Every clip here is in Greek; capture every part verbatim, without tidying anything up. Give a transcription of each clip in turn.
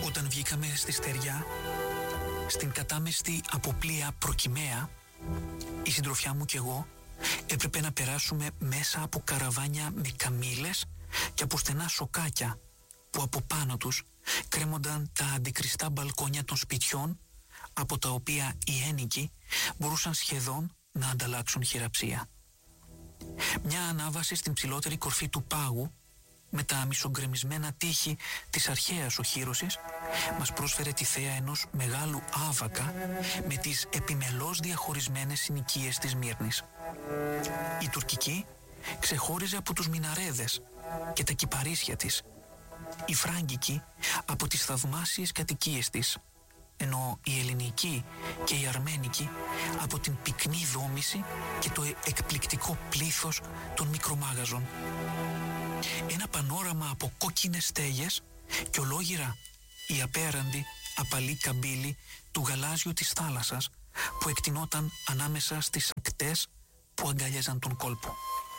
Όταν βγήκαμε στη στεριά, στην κατάμεστη από πλοία Προκυμαία, η συντροφιά μου και εγώ έπρεπε να περάσουμε μέσα από καραβάνια με καμήλες και από στενά σοκάκια που από πάνω τους κρέμονταν τα αντικριστά μπαλκόνια των σπιτιών, από τα οποία οι ένοικοι μπορούσαν σχεδόν να ανταλλάξουν χειραψία. Μια ανάβαση στην ψηλότερη κορφή του πάγου με τα μισογκρεμισμένα τείχη της αρχαίας οχύρωσης μας πρόσφερε τη θέα ενός μεγάλου άβακα με τις επιμελώς διαχωρισμένες συνοικίες της Μύρνης. Η τουρκική ξεχώριζε από τους μιναρέδες και τα κυπαρίσια της, η φράγκικη από τις θαυμάσιες κατοικίες της, ενώ η ελληνική και η αρμένικη από την πυκνή δόμηση και το εκπληκτικό πλήθος των μικρομάγαζων. Ένα πανόραμα από κόκκινες στέγες και ολόγυρα η απέραντη απαλή καμπύλη του γαλάζιου της θάλασσας που εκτινόταν ανάμεσα στις ακτές που αγκάλιαζαν τον κόλπο.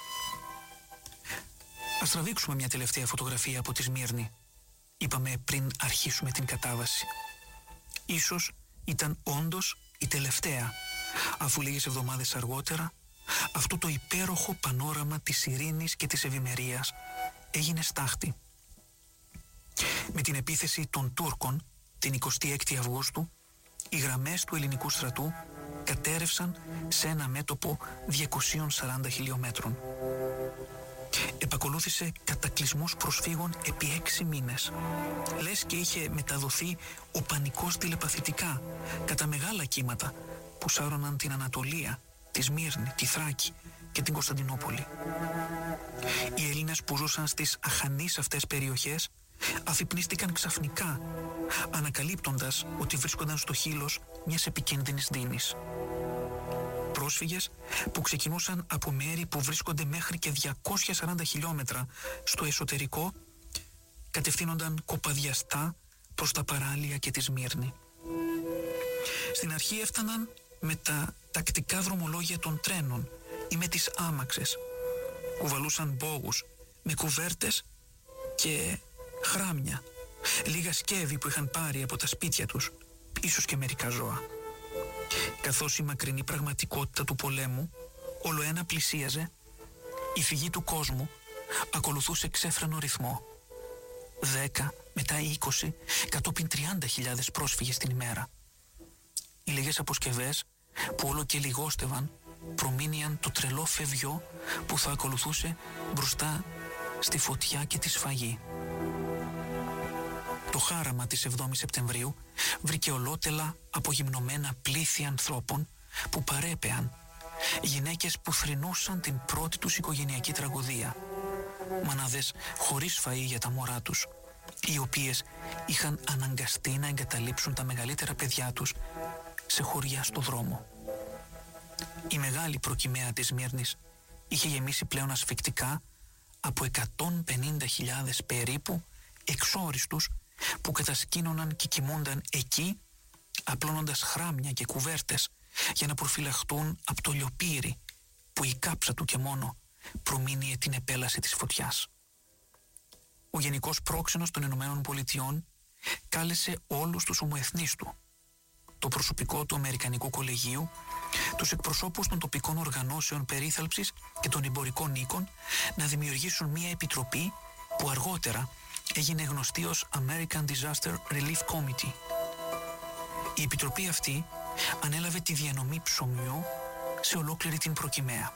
Ας τραβήξουμε μια τελευταία φωτογραφία από τη Σμύρνη, είπαμε πριν αρχίσουμε την κατάβαση. Ίσως ήταν όντως η τελευταία, αφού λίγες εβδομάδες αργότερα αυτό το υπέροχο πανόραμα της ειρήνης και της ευημερίας έγινε στάχτη. Με την επίθεση των Τούρκων την εικοστή έκτη Αυγούστου, οι γραμμές του ελληνικού στρατού κατέρευσαν σε ένα μέτωπο διακοσίων σαράντα χιλιόμετρων. Επακολούθησε κατακλυσμός προσφύγων επί έξι μήνες. Λες και είχε μεταδοθεί ο πανικός τηλεπαθητικά κατά μεγάλα κύματα που σάρωναν την Ανατολία, τη Σμύρνη, τη Θράκη και την Κωνσταντινούπολη. Οι Έλληνες που ζούσαν στις αχανείς αυτές περιοχές αφυπνίστηκαν ξαφνικά, ανακαλύπτοντας ότι βρίσκονταν στο χείλος μιας επικίνδυνης δεινής. Πρόσφυγες που ξεκινούσαν από μέρη που βρίσκονται μέχρι και διακόσια σαράντα χιλιόμετρα στο εσωτερικό κατευθύνονταν κοπαδιαστά προς τα παράλια και τη Σμύρνη. Στην αρχή έφταναν με τα τακτικά δρομολόγια των τρένων ή με τις άμαξες. Κουβαλούσαν μπόγους με κουβέρτες και χράμια, λίγα σκεύη που είχαν πάρει από τα σπίτια τους, ίσως και μερικά ζώα. Καθώς η μακρινή πραγματικότητα του πολέμου όλο ένα πλησίαζε, η φυγή του κόσμου ακολουθούσε ξέφρενο ρυθμό. Δέκα, μετά είκοσι, κατόπιν τριάντα χιλιάδες πρόσφυγες την ημέρα. Οι λίγες αποσκευές που όλο και λιγόστευαν προμήνυαν το τρελό φευγιό που θα ακολουθούσε μπροστά στη φωτιά και τη σφαγή. Το χάραμα της εβδόμης Σεπτεμβρίου βρήκε ολότελα απογυμνωμένα πλήθη ανθρώπων που παρέπεαν, γυναίκες που θρηνούσαν την πρώτη τους οικογενειακή τραγωδία, μανάδες χωρίς φαΐ για τα μωρά τους, οι οποίες είχαν αναγκαστεί να εγκαταλείψουν τα μεγαλύτερα παιδιά τους σε χωριά στο δρόμο. Η μεγάλη Προκυμαία της Σμύρνης είχε γεμίσει πλέον ασφυκτικά από εκατόν πενήντα χιλιάδες περίπου εξόριστους που κατασκήνωναν και κοιμούνταν εκεί, απλώνοντας χράμια και κουβέρτες για να προφυλαχτούν από το λιοπύρι που η κάψα του και μόνο προμήνυε την επέλαση της φωτιάς. Ο Γενικός Πρόξενος των Ηνωμένων Πολιτειών κάλεσε όλους τους ομοεθνείς του, το προσωπικό του Αμερικανικού Κολεγίου, τους εκπροσώπους των τοπικών οργανώσεων περίθαλψης και των εμπορικών οίκων να δημιουργήσουν μια επιτροπή που αργότερα έγινε γνωστή ως American Disaster Relief Committee. Η επιτροπή αυτή ανέλαβε τη διανομή ψωμιού σε ολόκληρη την Προκυμαία.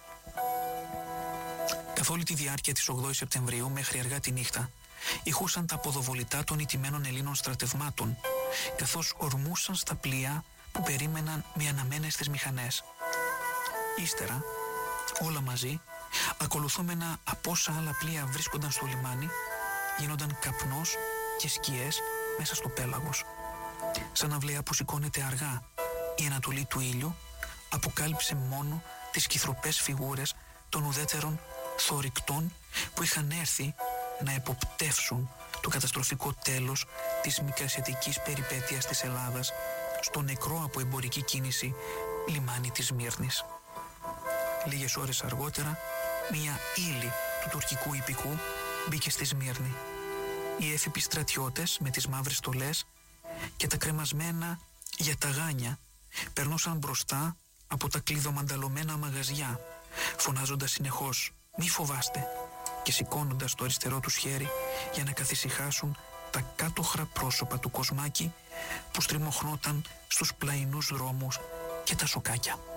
Καθ' όλη τη διάρκεια της ογδόης Σεπτεμβρίου μέχρι αργά τη νύχτα ηχούσαν τα ποδοβολητά των ηττημένων Ελλήνων στρατευμάτων, καθώς ορμούσαν στα πλοία που περίμεναν με αναμένες μηχανές. Ύστερα, όλα μαζί, ακολουθούμενα από όσα άλλα πλοία βρίσκονταν στο λιμάνι, γίνονταν καπνός και σκιές μέσα στο πέλαγος. Σαν αυλαία που σηκώνεται αργά η ανατολή του ήλιου, αποκάλυψε μόνο τις κυθροπές φιγούρες των ουδέτερων θωρηκτών που είχαν έρθει να εποπτεύσουν το καταστροφικό τέλος της μικρασιατικής περιπέτειας της Ελλάδας στο νεκρό από εμπορική κίνηση λιμάνι της Σμύρνης. Λίγες ώρες αργότερα, μία ύλη του τουρκικού ιππικού μπήκε στη Σμύρνη. Οι έφυποι στρατιώτες με τις μαύρες στολές και τα κρεμασμένα γιαταγάνια περνούσαν μπροστά από τα κλειδομανταλωμένα μαγαζιά, φωνάζοντας συνεχώς «Μη φοβάστε» και σηκώνοντας το αριστερό τους χέρι για να καθησυχάσουν τα κάτοχρα πρόσωπα του Κοσμάκη που στριμωχνόταν στους πλαϊνούς δρόμους και τα σοκάκια.